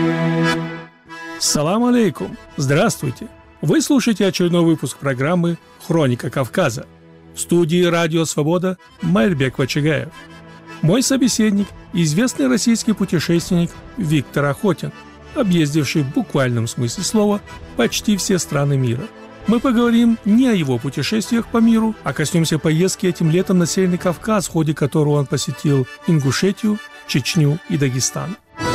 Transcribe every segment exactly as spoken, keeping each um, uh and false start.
Салам алейкум! Здравствуйте! Вы слушаете очередной выпуск программы «Хроника Кавказа». В студии «Радио Свобода» Майрбек Вачагаев. Мой собеседник – известный российский путешественник Виктор Охотин, объездивший в буквальном смысле слова почти все страны мира. Мы поговорим не о его путешествиях по миру, а коснемся поездки этим летом на Северный Кавказ, в ходе которого он посетил Ингушетию, Чечню и Дагестан.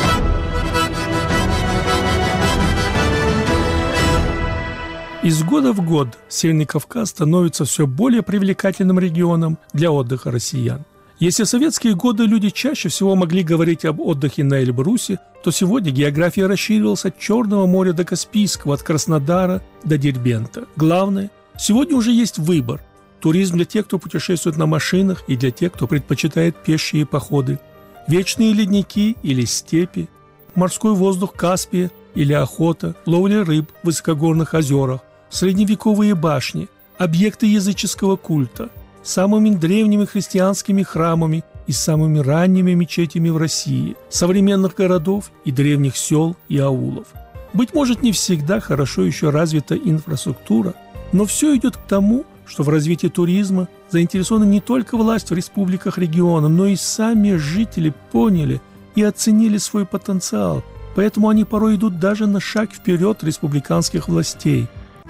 Из года в год Северный Кавказ становится все более привлекательным регионом для отдыха россиян. Если в советские годы люди чаще всего могли говорить об отдыхе на Эльбрусе, то сегодня география расширилась от Черного моря до Каспийского, от Краснодара до Дербента. Главное, сегодня уже есть выбор. Туризм для тех, кто путешествует на машинах, и для тех, кто предпочитает пешие походы. Вечные ледники или степи, морской воздух Каспия или охота, ловля рыб в высокогорных озерах, средневековые башни, объекты языческого культа, самыми древними христианскими храмами и самыми ранними мечетями в России, современных городов и древних сел и аулов. Быть может, не всегда хорошо еще развита инфраструктура, но все идет к тому, что в развитии туризма заинтересованы не только власть в республиках региона, но и сами жители поняли и оценили свой потенциал, поэтому они порой идут даже на шаг вперед республиканских властей.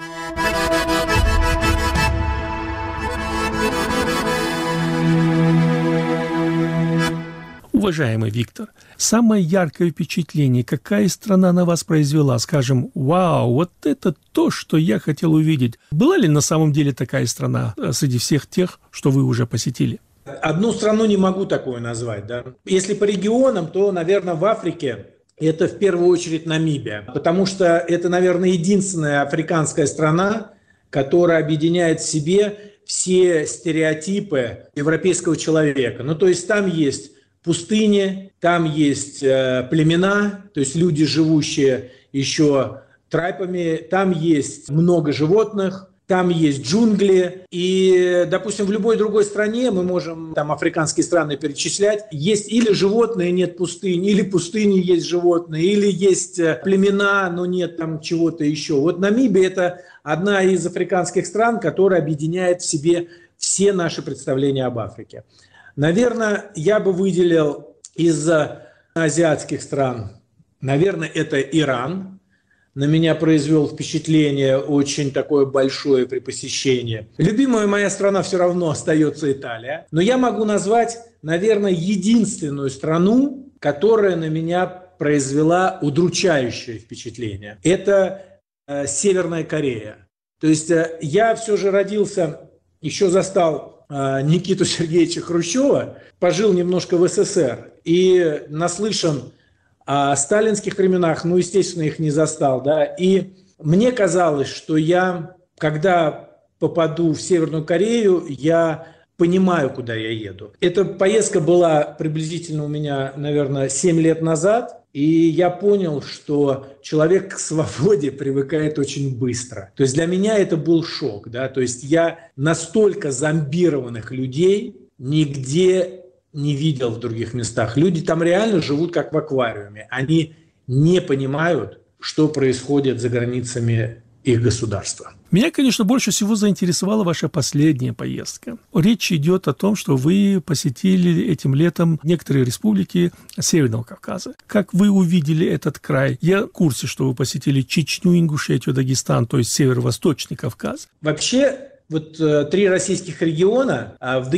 Уважаемый Виктор, самое яркое впечатление, какая страна на вас произвела? Скажем, вау, вот это то, что я хотел увидеть. Была ли на самом деле такая страна среди всех тех, что вы уже посетили? Одну страну не могу такое назвать. Да? Если по регионам, то, наверное, в Африке это в первую очередь Намибия. Потому что это, наверное, единственная африканская страна, которая объединяет в себе все стереотипы европейского человека. Ну, то есть там есть пустыни, там есть э, племена, то есть люди, живущие еще трайпами, там есть много животных, там есть джунгли. И, допустим, в любой другой стране, мы можем там африканские страны перечислять, есть или животные, нет пустыни, или пустыни есть животные, или есть племена, но нет там чего-то еще. Вот Намибия – это одна из африканских стран, которая объединяет в себе все наши представления об Африке. Наверное, я бы выделил из азиатских стран, наверное, это Иран. На меня произвел впечатление очень такое большое при посещении. Любимая моя страна все равно остается Италия. Но я могу назвать, наверное, единственную страну, которая на меня произвела удручающее впечатление. Это э, Северная Корея. То есть э, я все же родился, еще застал Никиту Сергеевича Хрущева, пожил немножко в СССР и наслышан о сталинских временах, ну, естественно, их не застал, да, и мне казалось, что я, когда попаду в Северную Корею, я понимаю, куда я еду. Эта поездка была приблизительно у меня, наверное, семь лет назад, и я понял, что человек к свободе привыкает очень быстро. То есть для меня это был шок, да, то есть я настолько зомбированных людей нигде не видел в других местах. Люди там реально живут как в аквариуме. Они не понимают, что происходит за границами их государства. Меня, конечно, больше всего заинтересовала ваша последняя поездка. Речь идет о том, что вы посетили этим летом некоторые республики Северного Кавказа. Как вы увидели этот край? Я в курсе, что вы посетили Чечню, Ингушетию, Дагестан, то есть Северо-Восточный Кавказ. Вообще, вот э, три российских региона, а в